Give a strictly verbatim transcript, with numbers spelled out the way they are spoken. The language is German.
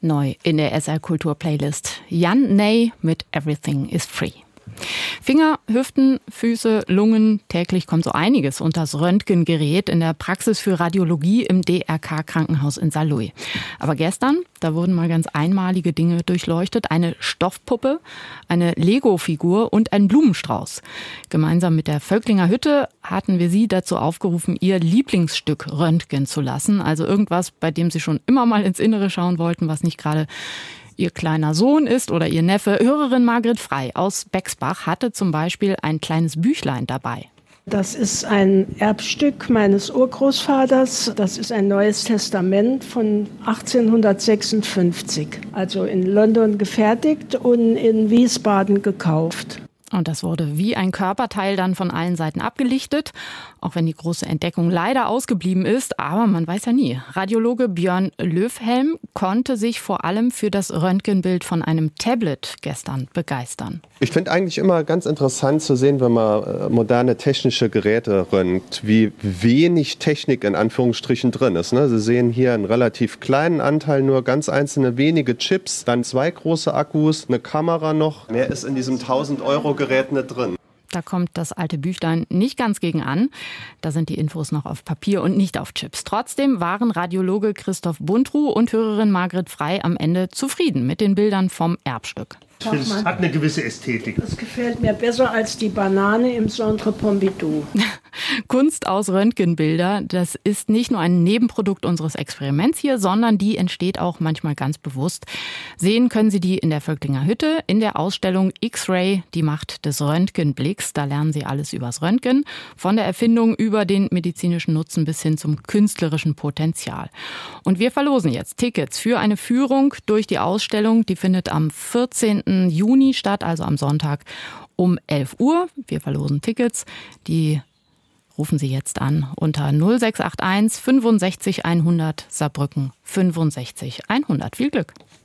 Neu in der S R Kultur Playlist. Jan Ney mit Everything is Free. Finger, Hüften, Füße, Lungen, täglich kommt so einiges unter das Röntgengerät in der Praxis für Radiologie im D R K-Krankenhaus in Saarlouis. Aber gestern, da wurden mal ganz einmalige Dinge durchleuchtet. Eine Stoffpuppe, eine Lego-Figur und ein Blumenstrauß. Gemeinsam mit der Völklinger Hütte hatten wir Sie dazu aufgerufen, Ihr Lieblingsstück röntgen zu lassen. Also irgendwas, bei dem Sie schon immer mal ins Innere schauen wollten, was nicht gerade Ihr kleiner Sohn ist oder Ihr Neffe. Hörerin Margret Frei aus Bexbach hatte zum Beispiel ein kleines Büchlein dabei. Das ist ein Erbstück meines Urgroßvaters. Das ist ein Neues Testament von achtzehnhundertsechsundfünfzig. Also in London gefertigt und in Wiesbaden gekauft. Und das wurde wie ein Körperteil dann von allen Seiten abgelichtet, auch wenn die große Entdeckung leider ausgeblieben ist. Aber man weiß ja nie. Radiologe Björn Löfhelm konnte sich vor allem für das Röntgenbild von einem Tablet gestern begeistern. Ich finde eigentlich immer ganz interessant zu sehen, wenn man moderne technische Geräte röntgt, wie wenig Technik in Anführungsstrichen drin ist. Sie sehen hier einen relativ kleinen Anteil, nur ganz einzelne wenige Chips, dann zwei große Akkus, eine Kamera noch. Mehr ist in diesem tausend Euro Gerät nicht drin. Da kommt das alte Büchlein nicht ganz gegen an. Da sind die Infos noch auf Papier und nicht auf Chips. Trotzdem waren Radiologe Christoph Bundruh und Hörerin Margret Frei am Ende zufrieden mit den Bildern vom Erbstück. Es hat eine gewisse Ästhetik. Das gefällt mir besser als die Banane im Centre Pompidou. Kunst aus Röntgenbilder, das ist nicht nur ein Nebenprodukt unseres Experiments hier, sondern die entsteht auch manchmal ganz bewusst. Sehen können Sie die in der Völklinger Hütte in der Ausstellung X-Ray, die Macht des Röntgenblicks. Da lernen Sie alles übers Röntgen, von der Erfindung über den medizinischen Nutzen bis hin zum künstlerischen Potenzial. Und wir verlosen jetzt Tickets für eine Führung durch die Ausstellung. Die findet am vierzehnten Juni statt, also am Sonntag um elf Uhr. Wir verlosen Tickets, die rufen Sie jetzt an unter null sechs acht eins fünfundsechzig hundert Saarbrücken fünfundsechzig hundert. Viel Glück!